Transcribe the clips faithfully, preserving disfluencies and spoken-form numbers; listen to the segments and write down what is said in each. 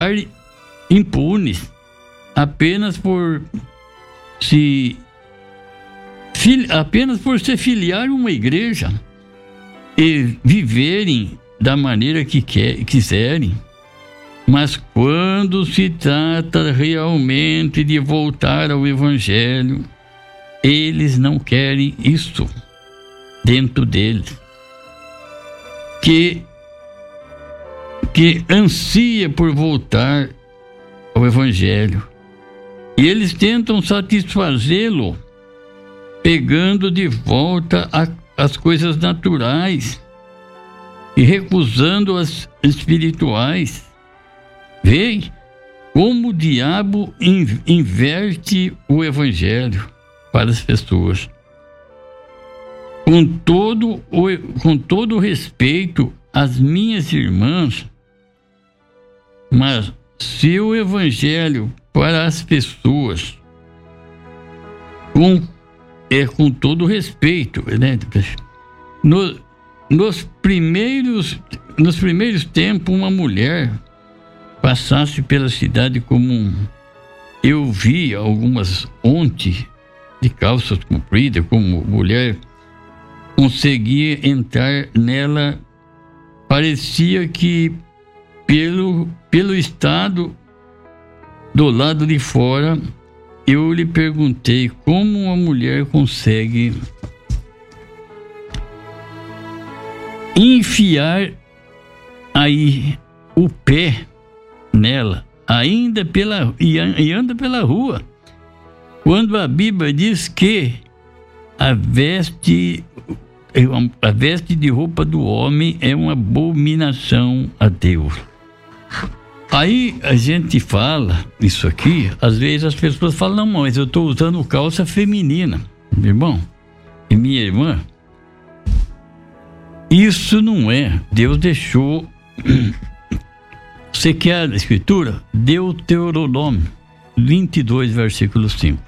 impunes apenas por se fil, apenas por se filiar a uma igreja e viverem da maneira que quer, quiserem. Mas quando se trata realmente de voltar ao Evangelho, eles não querem isso dentro deles. Que, que ansia por voltar ao Evangelho. E eles tentam satisfazê-lo pegando de volta a, as coisas naturais e recusando as espirituais. Vê como o diabo inverte o Evangelho para as pessoas. Com todo o, com todo o respeito às minhas irmãs, mas se o Evangelho para as pessoas, com, é com todo o respeito, né? No, nos primeiros, nos primeiros tempos, uma mulher passasse pela cidade comum. Eu vi algumas ontem de calças compridas, como mulher conseguia entrar nela, parecia que pelo, pelo estado do lado de fora. Eu lhe perguntei como uma mulher consegue enfiar aí o pé nela, ainda pela e, e anda pela rua, quando a Bíblia diz que a veste a veste de roupa do homem é uma abominação a Deus. Aí a gente fala isso aqui, às vezes as pessoas falam, não, mas eu estou usando calça feminina, meu irmão e minha irmã. Isso não é. Deus deixou. Você quer a escritura? Deuteronômio vinte e dois, versículo cinco.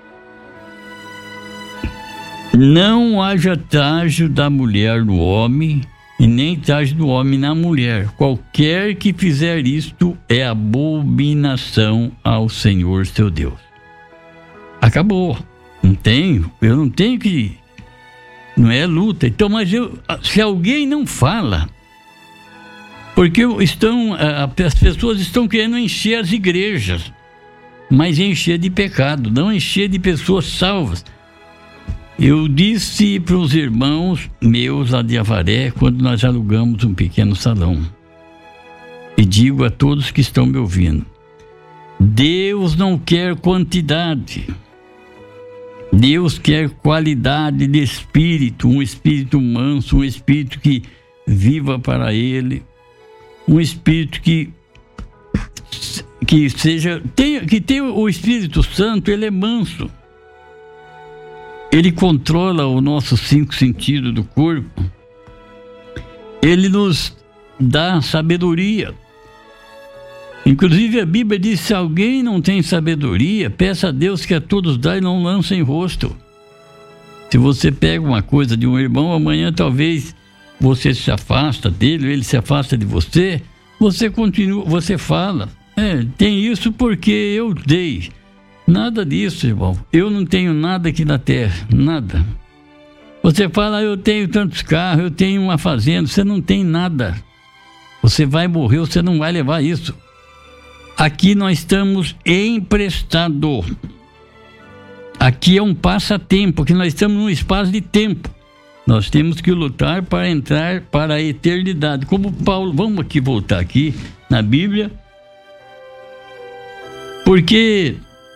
Não haja trajo da mulher no homem, e nem traje do homem na mulher. Qualquer que fizer isto é abominação ao Senhor seu Deus. Acabou. Não tenho, eu não tenho que... Não é luta. Então, mas eu, se alguém não fala, porque estão, as pessoas estão querendo encher as igrejas, mas encher de pecado, não encher de pessoas salvas. Eu disse para os irmãos meus lá de Avaré, quando nós alugamos um pequeno salão, e digo a todos que estão me ouvindo, Deus não quer quantidade, Deus quer qualidade de espírito, um espírito manso, um espírito que viva para Ele, um espírito que que seja, tenha, que tenha o Espírito Santo. Ele é manso. Ele controla os nossos cinco sentidos do corpo. Ele nos dá sabedoria. Inclusive a Bíblia diz, se alguém não tem sabedoria, peça a Deus que a todos dá e não lança em rosto. Se você pega uma coisa de um irmão, amanhã talvez você se afasta dele, ele se afasta de você, você continua, você fala, é, tem isso porque eu dei. Nada disso, irmão. Eu não tenho nada aqui na terra, nada. Você fala, eu tenho tantos carros, eu tenho uma fazenda, você não tem nada. Você vai morrer, você não vai levar isso. Aqui nós estamos emprestados. Aqui é um passatempo, aqui nós estamos num espaço de tempo. Nós temos que lutar para entrar para a eternidade. Como Paulo, vamos aqui voltar aqui na Bíblia. Porque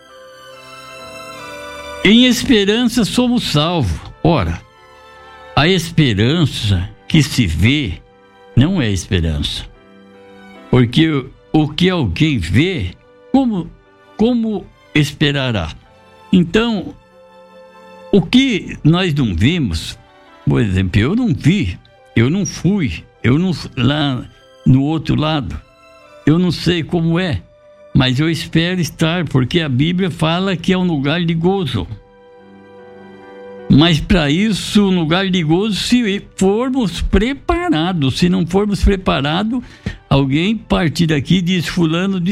em esperança somos salvos. Ora, a esperança que se vê não é esperança. Porque o que alguém vê, como, como esperará? Então, o que nós não vimos, por exemplo, eu não vi, eu não fui, eu não lá no outro lado, eu não sei como é, mas eu espero estar, porque a Bíblia fala que é um lugar de gozo. Mas para isso, um lugar de gozo, se formos preparados. Se não formos preparados, alguém partir daqui e diz: fulano